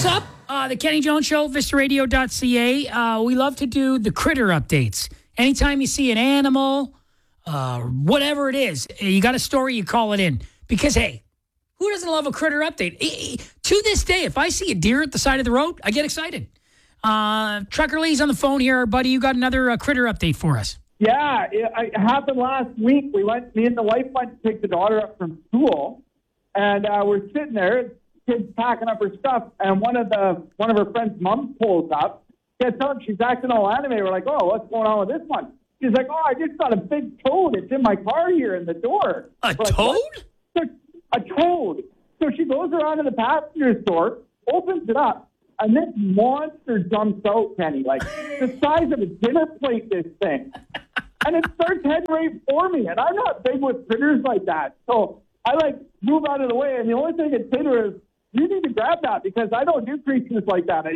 up? The Kenny Jones Show, VistaRadio.ca. We love to do the critter updates. Anytime you see an animal, whatever it is, you got a story, you call it in. Because, hey, who doesn't love a critter update? To this day, if I see a deer at the side of the road, I get excited. Trucker Lee's on the phone here. Buddy, you got another critter update for us. Yeah, it happened last week. Me and the wife went to pick the daughter up from school, and we're sitting there, kid's packing up her stuff, and one of her friend's moms pulls up, gets up, she's acting all anime. We're like, oh, what's going on with this one? She's like, oh, I just got a big toad. It's in my car here in the door. A toad? Like, a toad. So she goes around to the passenger's door, opens it up, and this monster jumps out, Kenny, like the size of a dinner plate, this thing. And it starts heading right for me. And I'm not big with critters like that. So I move out of the way. And the only thing I'd say to her is, you need to grab that because I don't do creatures like that.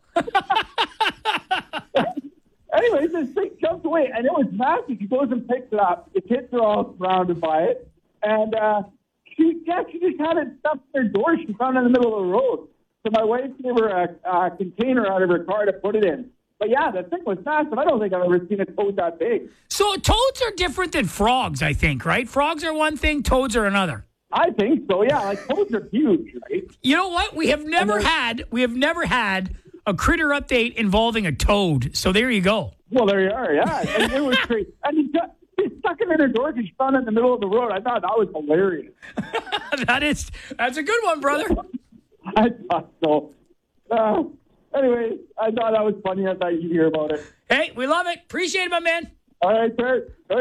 I said. Anyways, this thing jumps away. And it was massive. She goes and picks it up. The kids are all surrounded by it. And she just had it stuffed in her door. She found it in the middle of the road. So my wife gave her a container out of her car to put it in. But yeah, the thing was massive. I don't think I've ever seen a toad that big. So toads are different than frogs, I think, right? Frogs are one thing, toads are another. I think so, yeah. Toads are huge, right? You know what? We have never had a critter update involving a toad. So there you go. Well, there you are, yeah. And it was great. And he stuck it in her door because she found it in the middle of the road. I thought that was hilarious. That's a good one, brother. I thought so. Anyway, I thought that was funny. I thought you'd hear about it. Hey, we love it. Appreciate it, my man. All right, sir.